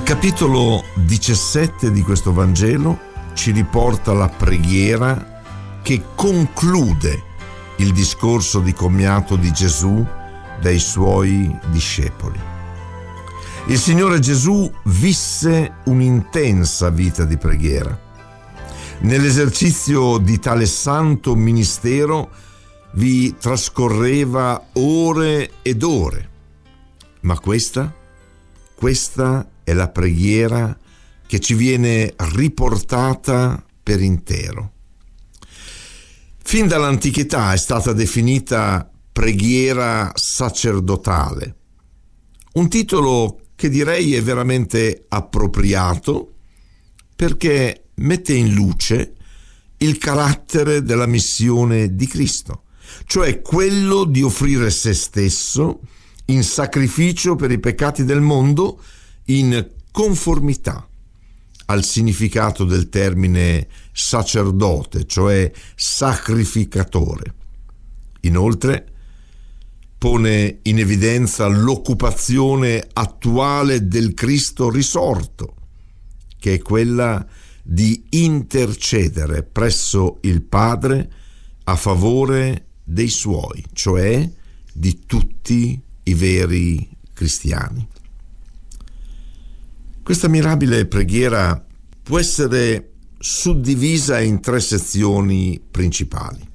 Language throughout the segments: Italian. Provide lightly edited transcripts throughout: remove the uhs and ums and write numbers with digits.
capitolo 17 di questo Vangelo ci riporta la preghiera che conclude il discorso di commiato di Gesù dai suoi discepoli. Il Signore Gesù visse un'intensa vita di preghiera. Nell'esercizio di tale santo ministero vi trascorreva ore ed ore, ma questa è la preghiera che ci viene riportata per intero. Fin dall'antichità è stata definita preghiera sacerdotale, un titolo che direi è veramente appropriato perché mette in luce il carattere della missione di Cristo, cioè quello di offrire se stesso in sacrificio per i peccati del mondo, in conformità al significato del termine sacerdote, cioè sacrificatore. Inoltre pone in evidenza l'occupazione attuale del Cristo risorto, che è quella di intercedere presso il Padre a favore dei suoi, cioè di tutti i veri cristiani. Questa mirabile preghiera può essere suddivisa in 3 sezioni principali.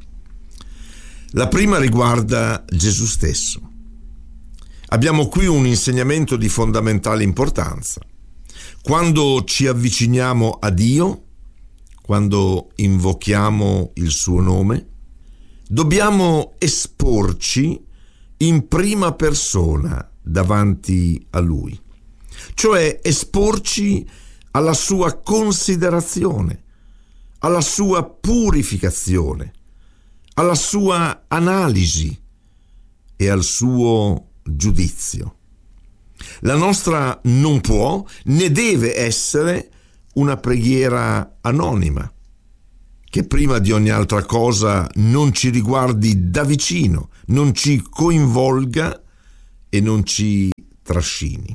La prima riguarda Gesù stesso. Abbiamo qui un insegnamento di fondamentale importanza. Quando ci avviciniamo a Dio, quando invochiamo il suo nome, dobbiamo esporci in prima persona davanti a Lui, cioè esporci alla sua considerazione, alla sua purificazione, alla sua analisi e al suo giudizio. La nostra non può né deve essere una preghiera anonima, che prima di ogni altra cosa non ci riguardi da vicino, non ci coinvolga e non ci trascini.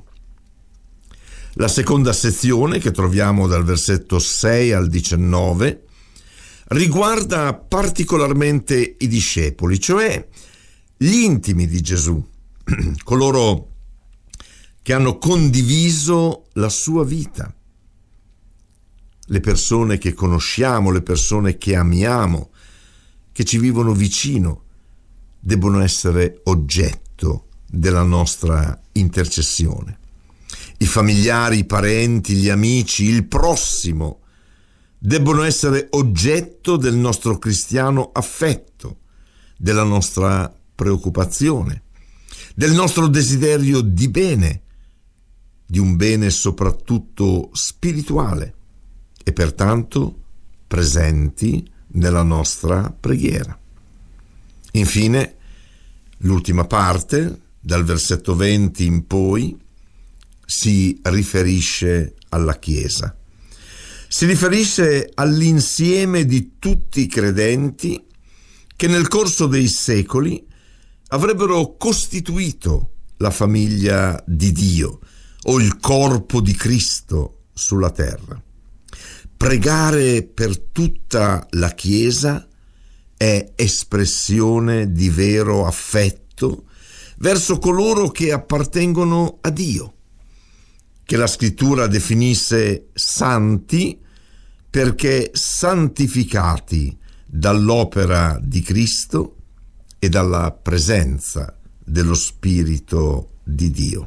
La seconda sezione, che troviamo dal versetto 6 al 19, riguarda particolarmente i discepoli, cioè gli intimi di Gesù, coloro che hanno condiviso la sua vita, le persone che conosciamo, le persone che amiamo, che ci vivono vicino, debbono essere oggetto della nostra intercessione. I familiari, i parenti, gli amici, il prossimo debbono essere oggetto del nostro cristiano affetto, della nostra preoccupazione, del nostro desiderio di bene, di un bene soprattutto spirituale, e pertanto presenti nella nostra preghiera. Infine, l'ultima parte, dal versetto 20 in poi, si riferisce alla Chiesa. Si riferisce all'insieme di tutti i credenti che nel corso dei secoli avrebbero costituito la famiglia di Dio o il corpo di Cristo sulla terra. Pregare per tutta la Chiesa è espressione di vero affetto verso coloro che appartengono a Dio, che la Scrittura definisse santi perché santificati dall'opera di Cristo e dalla presenza dello Spirito di Dio.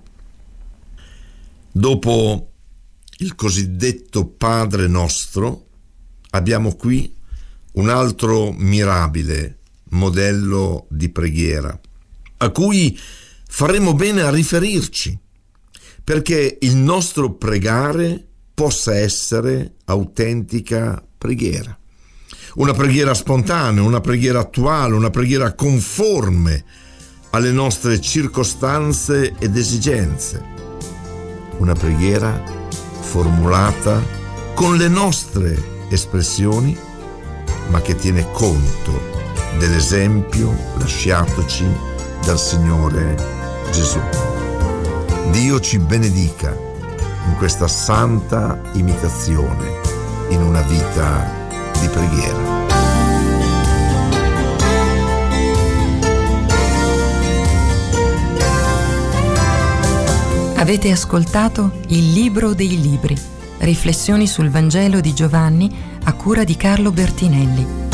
Dopo il cosiddetto Padre nostro, abbiamo qui un altro mirabile modello di preghiera, a cui faremo bene a riferirci, perché il nostro pregare possa essere autentica preghiera. Una preghiera spontanea, una preghiera attuale, una preghiera conforme alle nostre circostanze ed esigenze. Una preghiera formulata con le nostre espressioni, ma che tiene conto dell'esempio lasciatoci dal Signore Gesù. Dio ci benedica in questa santa imitazione, in una vita di preghiera. Avete ascoltato Il Libro dei Libri, riflessioni sul Vangelo di Giovanni a cura di Carlo Bertinelli.